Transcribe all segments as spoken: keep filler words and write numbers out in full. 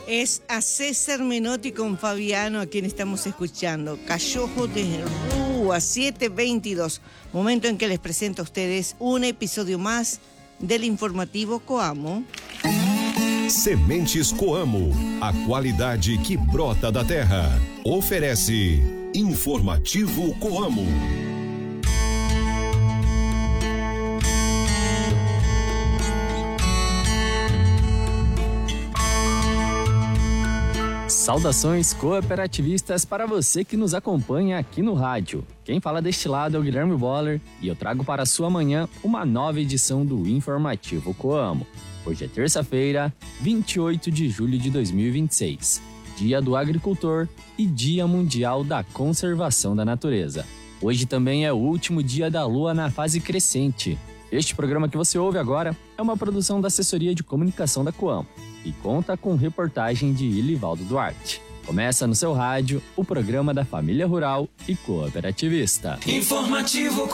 Es a César Menotti con Fabiano a quien estamos escuchando. Cachorro de Rúa, siete veintidós. Momento en que les presento a ustedes un episodio más del informativo Coamo. Sementes Coamo, a qualidade que brota da terra. Oferece Informativo Coamo. Saudações cooperativistas para você que nos acompanha aqui no rádio. Quem fala deste lado é o Guilherme Boller e eu trago para a sua manhã uma nova edição do Informativo Coamo. Hoje é terça-feira, vinte e oito de julho de dois mil e vinte e seis, Dia do Agricultor e Dia Mundial da Conservação da Natureza. Hoje também é o último dia da Lua na fase crescente. Este programa que você ouve agora é uma produção da Assessoria de Comunicação da Coamo e conta com reportagem de Ilivaldo Duarte. Começa no seu rádio o programa da família rural e cooperativista. Informativo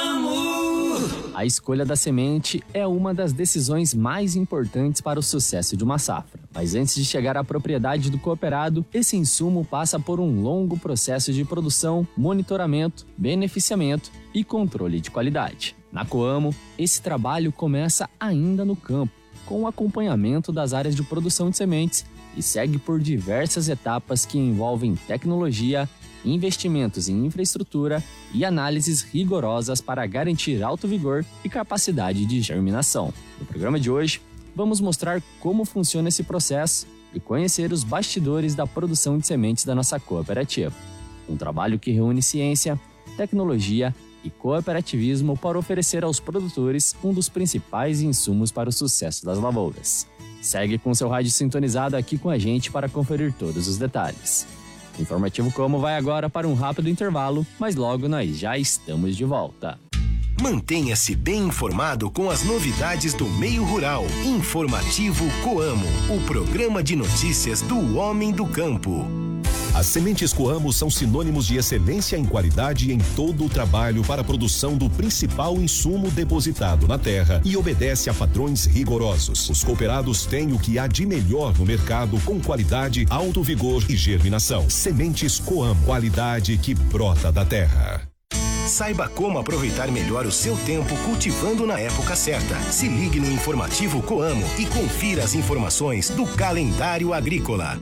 Coamo. A escolha da semente é uma das decisões mais importantes para o sucesso de uma safra. Mas antes de chegar à propriedade do cooperado, esse insumo passa por um longo processo de produção, monitoramento, beneficiamento e controle de qualidade. Na Coamo, esse trabalho começa ainda no campo, com o acompanhamento das áreas de produção de sementes e segue por diversas etapas que envolvem tecnologia, investimentos em infraestrutura e análises rigorosas para garantir alto vigor e capacidade de germinação. No programa de hoje, vamos mostrar como funciona esse processo e conhecer os bastidores da produção de sementes da nossa cooperativa. Um trabalho que reúne ciência, tecnologia e cooperativismo para oferecer aos produtores um dos principais insumos para o sucesso das lavouras. Segue com seu rádio sintonizado aqui com a gente para conferir todos os detalhes. O Informativo Coamo vai agora para um rápido intervalo, mas logo nós já estamos de volta. Mantenha-se bem informado com as novidades do meio rural. Informativo Coamo, o programa de notícias do homem do campo. As sementes Coamo são sinônimos de excelência em qualidade em todo o trabalho para a produção do principal insumo depositado na terra e obedece a padrões rigorosos. Os cooperados têm o que há de melhor no mercado com qualidade, alto vigor e germinação. Sementes Coamo, qualidade que brota da terra. Saiba como aproveitar melhor o seu tempo cultivando na época certa. Se ligue no Informativo Coamo e confira as informações do calendário agrícola.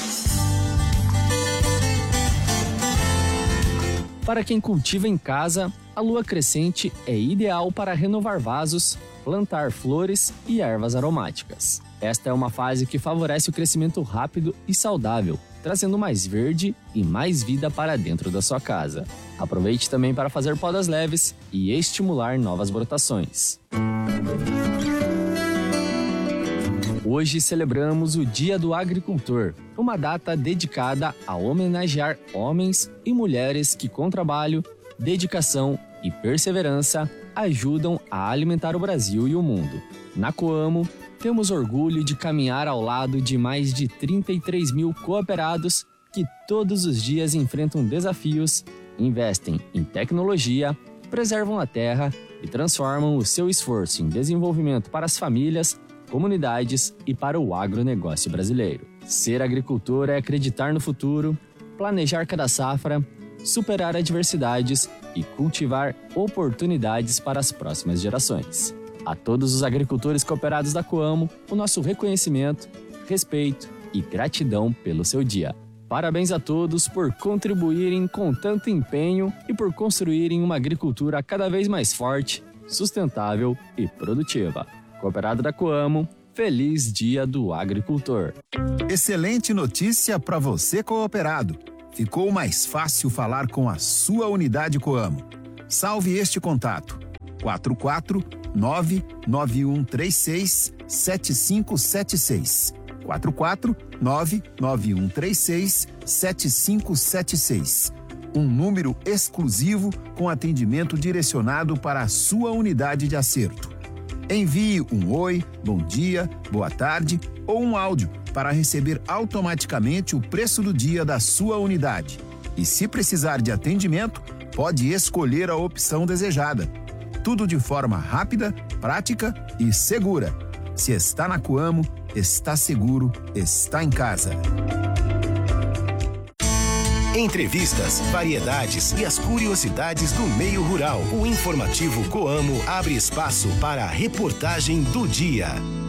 Para quem cultiva em casa, a lua crescente é ideal para renovar vasos, plantar flores e ervas aromáticas. Esta é uma fase que favorece o crescimento rápido e saudável, trazendo mais verde e mais vida para dentro da sua casa. Aproveite também para fazer podas leves e estimular novas brotações. Hoje celebramos o Dia do Agricultor, uma data dedicada a homenagear homens e mulheres que com trabalho, dedicação e perseverança ajudam a alimentar o Brasil e o mundo. Na Coamo, temos orgulho de caminhar ao lado de mais de trinta e três mil cooperados que todos os dias enfrentam desafios, investem em tecnologia, preservam a terra e transformam o seu esforço em desenvolvimento para as famílias, comunidades e para o agronegócio brasileiro. Ser agricultor é acreditar no futuro, planejar cada safra, superar adversidades e cultivar oportunidades para as próximas gerações. A todos os agricultores cooperados da Coamo, o nosso reconhecimento, respeito e gratidão pelo seu dia. Parabéns a todos por contribuírem com tanto empenho e por construírem uma agricultura cada vez mais forte, sustentável e produtiva. Cooperado da Coamo, feliz Dia do Agricultor. Excelente notícia para você cooperado. Ficou mais fácil falar com a sua unidade Coamo. Salve este contato: quatro quatro nove nove um três seis sete cinco sete seis. quatro quatro nove nove um três seis sete cinco sete seis. Um número exclusivo com atendimento direcionado para a sua unidade de acerto. Envie um oi, bom dia, boa tarde ou um áudio para receber automaticamente o preço do dia da sua unidade. E se precisar de atendimento, pode escolher a opção desejada. Tudo de forma rápida, prática e segura. Se está na Coamo, está seguro, está em casa. Entrevistas, variedades e as curiosidades do meio rural. O informativo Coamo abre espaço para a reportagem do dia.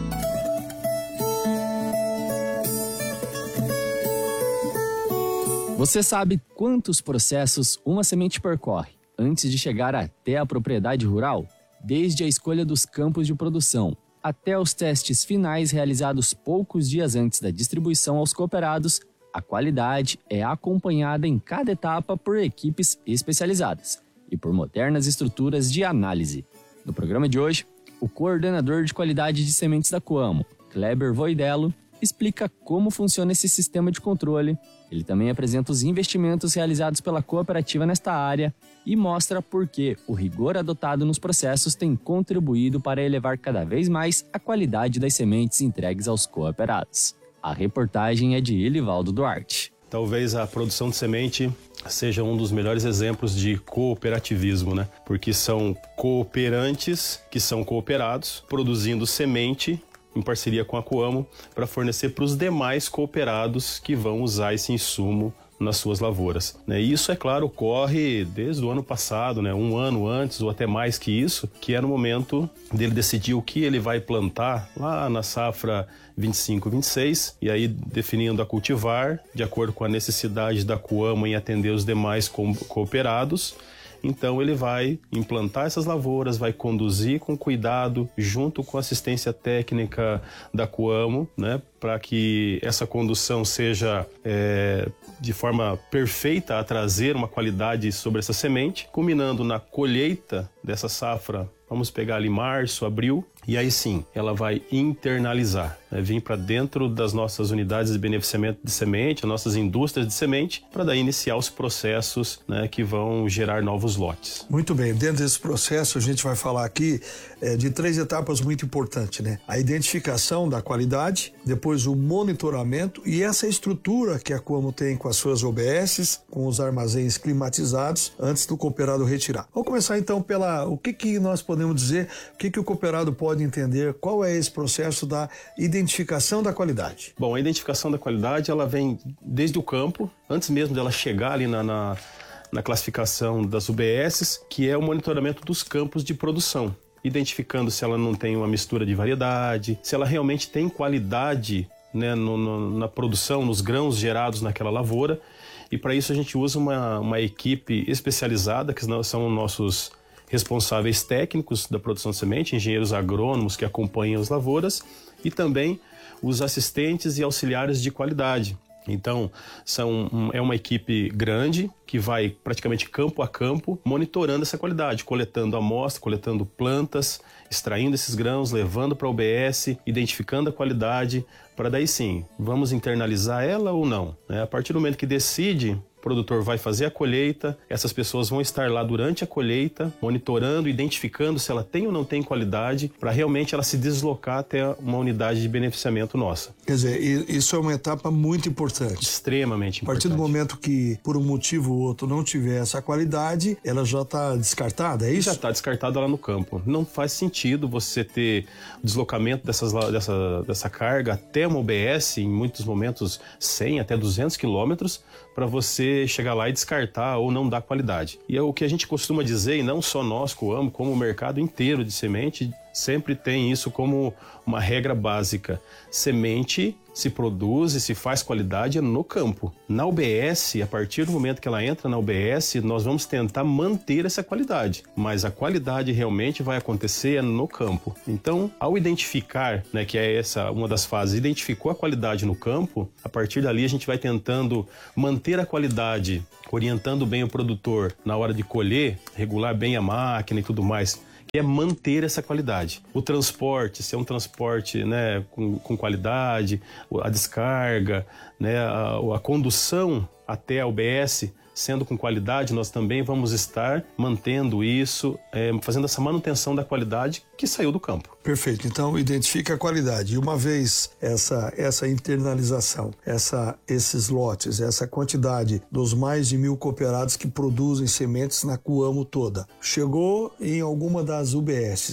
Você sabe quantos processos uma semente percorre antes de chegar até a propriedade rural? Desde a escolha dos campos de produção até os testes finais realizados poucos dias antes da distribuição aos cooperados, a qualidade é acompanhada em cada etapa por equipes especializadas e por modernas estruturas de análise. No programa de hoje, o coordenador de qualidade de sementes da Coamo, Kleber Voidello, explica como funciona esse sistema de controle. Ele também apresenta os investimentos realizados pela cooperativa nesta área e mostra por que o rigor adotado nos processos tem contribuído para elevar cada vez mais a qualidade das sementes entregues aos cooperados. A reportagem é de Elivaldo Duarte. Talvez a produção de semente seja um dos melhores exemplos de cooperativismo, né? Porque são cooperantes que são cooperados, produzindo semente em parceria com a Coamo para fornecer para os demais cooperados que vão usar esse insumo nas suas lavouras. E isso, é claro, ocorre desde o ano passado, né? um ano antes ou até mais que isso, que é no momento dele decidir o que ele vai plantar lá na safra vinte e cinco, vinte e seis, e aí definindo a cultivar, de acordo com a necessidade da Coamo em atender os demais co- cooperados. Então ele vai implantar essas lavouras, vai conduzir com cuidado, junto com a assistência técnica da Coamo, né, para que essa condução seja é, de forma perfeita a trazer uma qualidade sobre essa semente, culminando na colheita dessa safra. Vamos pegar ali março, abril, e aí sim, ela vai internalizar, né, vir para dentro das nossas unidades de beneficiamento de semente, nossas indústrias de semente, para daí iniciar os processos, né, que vão gerar novos lotes. Muito bem, dentro desse processo a gente vai falar aqui é, de três etapas muito importantes, né? A identificação da qualidade, depois o monitoramento e essa estrutura que a Coamo tem com as suas O B S, com os armazéns climatizados, antes do cooperado retirar. Vamos começar então pela, o que que nós podemos dizer, o que que o cooperado pode entender, qual é esse processo da identificação da qualidade? Bom, a identificação da qualidade, ela vem desde o campo, antes mesmo dela chegar ali na, na, na classificação das U B S, que é o monitoramento dos campos de produção, identificando se ela não tem uma mistura de variedade, se ela realmente tem qualidade, né, no, no, na produção, nos grãos gerados naquela lavoura, e para isso a gente usa uma, uma equipe especializada, que são nossos responsáveis técnicos da produção de semente, engenheiros agrônomos que acompanham as lavouras e também os assistentes e auxiliares de qualidade. Então, são, um, é uma equipe grande que vai praticamente campo a campo monitorando essa qualidade, coletando amostra, coletando plantas, extraindo esses grãos, levando para a U B S, identificando a qualidade, para daí sim, vamos internalizar ela ou não, né? A partir do momento que decide, o produtor vai fazer a colheita, essas pessoas vão estar lá durante a colheita, monitorando, identificando se ela tem ou não tem qualidade, para realmente ela se deslocar até uma unidade de beneficiamento nossa. Quer dizer, isso é uma etapa muito importante. Extremamente importante. A partir do momento que, por um motivo ou outro, não tiver essa qualidade, ela já está descartada, é isso? Já está descartada lá no campo. Não faz sentido você ter deslocamento dessas, dessa, dessa carga até uma U B S, em muitos momentos cem até duzentos quilômetros, para você chegar lá e descartar ou não dar qualidade. E é o que a gente costuma dizer, e não só nós, Coamo, como o mercado inteiro de semente, sempre tem isso como uma regra básica. Semente se produz e se faz qualidade no campo. Na U B S, a partir do momento que ela entra na U B S, nós vamos tentar manter essa qualidade, mas a qualidade realmente vai acontecer no campo. Então, ao identificar, né, que é essa uma das fases, identificou a qualidade no campo, a partir dali a gente vai tentando manter a qualidade, orientando bem o produtor na hora de colher, regular bem a máquina e tudo mais, que é manter essa qualidade. O transporte, se é um transporte, né, com, com qualidade, a descarga, né, a, a condução até a U B S, sendo com qualidade, nós também vamos estar mantendo isso, é, fazendo essa manutenção da qualidade que saiu do campo. Perfeito, então identifica a qualidade. E uma vez essa, essa internalização, essa, esses lotes, essa quantidade dos mais de mil cooperados que produzem sementes na Coamo toda, chegou em alguma das U B S.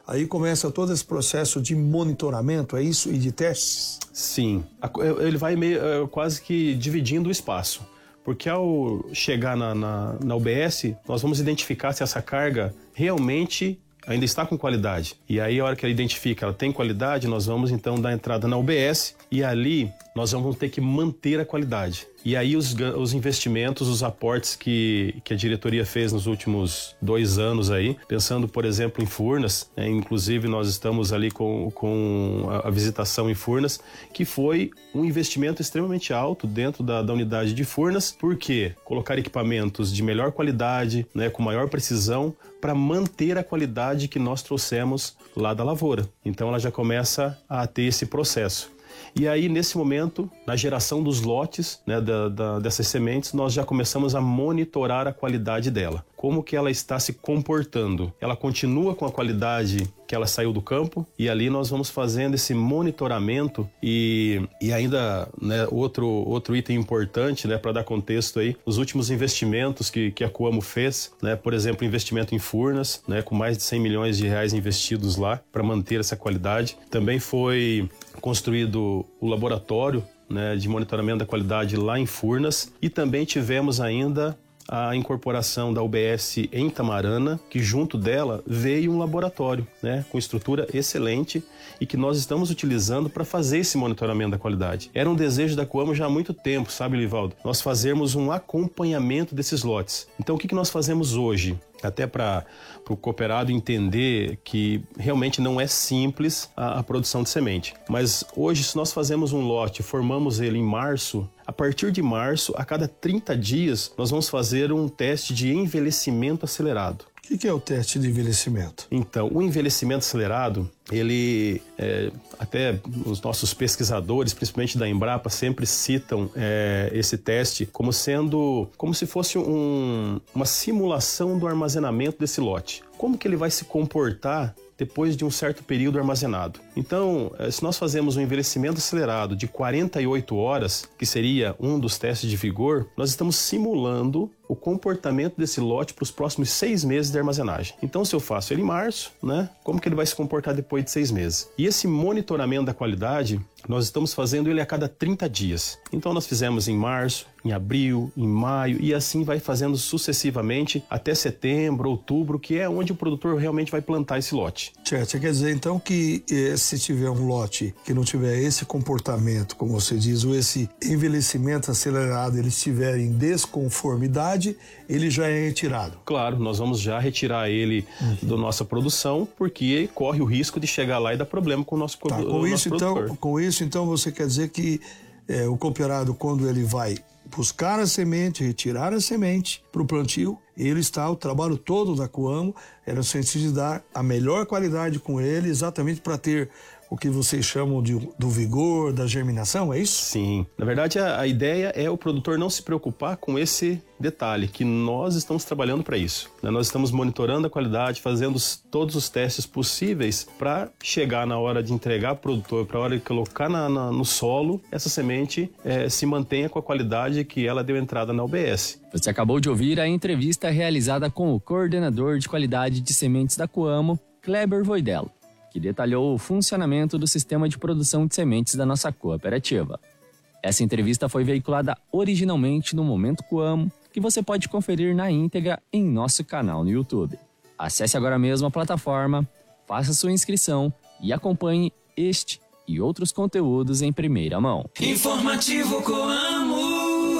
aí começa todo esse processo de monitoramento, é isso? E de testes? Sim, ele vai meio, quase que dividindo o espaço. Porque ao chegar na, na, na U B S, nós vamos identificar se essa carga realmente ainda está com qualidade. E aí, a hora que ela identifica, ela tem qualidade, nós vamos então dar entrada na U B S e ali nós vamos ter que manter a qualidade. E aí os, os investimentos, os aportes que, que a diretoria fez nos últimos dois anos aí, pensando, por exemplo, em Furnas, né? Inclusive nós estamos ali com, com a, a visitação em Furnas, que foi um investimento extremamente alto dentro da, da unidade de Furnas, porque colocar equipamentos de melhor qualidade, né, com maior precisão, para manter a qualidade que nós trouxemos lá da lavoura. Então ela já começa a ter esse processo. E aí, nesse momento, na geração dos lotes, né, da, da, dessas sementes, nós já começamos a monitorar a qualidade dela. Como que ela está se comportando? Ela continua com a qualidade que ela saiu do campo? E ali nós vamos fazendo esse monitoramento e, e ainda, né, outro, outro item importante, né, para dar contexto aí, os últimos investimentos que, que a Coamo fez, né, por exemplo, investimento em Furnas, né, com mais de cem milhões de reais investidos lá para manter essa qualidade. Também foi construído o laboratório, né, de monitoramento da qualidade lá em Furnas e também tivemos ainda a incorporação da U B S em Tamarana, que junto dela veio um laboratório, né, com estrutura excelente e que nós estamos utilizando para fazer esse monitoramento da qualidade. Era um desejo da Coamo já há muito tempo, sabe, Livaldo? Nós fazermos um acompanhamento desses lotes. Então, o que, que nós fazemos hoje? Até para o cooperado entender que realmente não é simples a, a produção de semente. Mas hoje, se nós fazemos um lote, formamos ele em março, a partir de março, a cada trinta dias, nós vamos fazer um teste de envelhecimento acelerado. O que, que é o teste de envelhecimento? Então, o envelhecimento acelerado, ele, é, até os nossos pesquisadores, principalmente da Embrapa, sempre citam é, esse teste como sendo, como se fosse um, uma simulação do armazenamento desse lote. Como que ele vai se comportar depois de um certo período armazenado. Então, se nós fazemos um envelhecimento acelerado de quarenta e oito horas, que seria um dos testes de vigor, nós estamos simulando o comportamento desse lote para os próximos seis meses de armazenagem. Então, se eu faço ele em março, né, como que ele vai se comportar depois de seis meses? E esse monitoramento da qualidade, nós estamos fazendo ele a cada trinta dias. Então, nós fizemos em março, em abril, em maio, e assim vai fazendo sucessivamente até setembro, outubro, que é onde o produtor realmente vai plantar esse lote. Certo, quer dizer então que eh, se tiver um lote que não tiver esse comportamento, como você diz, ou esse envelhecimento acelerado, ele estiver em desconformidade, ele já é retirado. Claro, nós vamos já retirar ele uhum. da nossa produção, porque corre o risco de chegar lá e dar problema com o nosso, tá, pro, com o isso, nosso então, produtor. Com isso, então, você quer dizer que eh, o cooperado, quando ele vai buscar a semente, retirar a semente para o plantio, ele está, o trabalho todo da Coamo era o sentido de dar a melhor qualidade com ele, exatamente para ter o que vocês chamam de, do vigor, da germinação, é isso? Sim. Na verdade, a, a ideia é o produtor não se preocupar com esse detalhe, que nós estamos trabalhando para isso. Né? Nós estamos monitorando a qualidade, fazendo todos os testes possíveis para chegar na hora de entregar para o produtor, para a hora de colocar na, na, no solo, essa semente é, se mantenha com a qualidade que ela deu entrada na U B S. Você acabou de ouvir a entrevista realizada com o coordenador de qualidade de sementes da Coamo, Kleber Voidello, que detalhou o funcionamento do sistema de produção de sementes da nossa cooperativa. Essa entrevista foi veiculada originalmente no Momento Coamo, que você pode conferir na íntegra em nosso canal no YouTube. Acesse agora mesmo a plataforma, faça sua inscrição e acompanhe este e outros conteúdos em primeira mão. Informativo Coamo.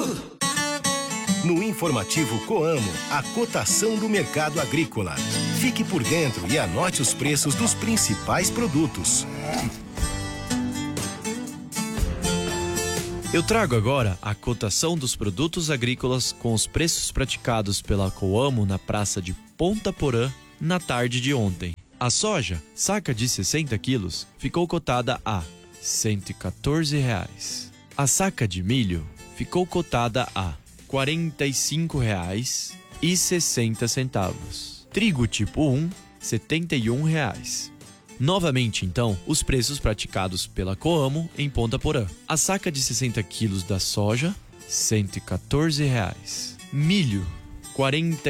No Informativo Coamo, a cotação do mercado agrícola. Fique por dentro e anote os preços dos principais produtos. Eu trago agora a cotação dos produtos agrícolas com os preços praticados pela Coamo na praça de Ponta Porã na tarde de ontem. A soja, saca de sessenta quilos, ficou cotada a cento e quatorze reais. A saca de milho ficou cotada a quarenta e cinco reais e sessenta centavos. Trigo tipo um, setenta e um reais. Novamente, então, os preços praticados pela Coamo em Ponta Porã. A saca de sessenta quilos da soja, cento e quatorze reais. Milho, quarenta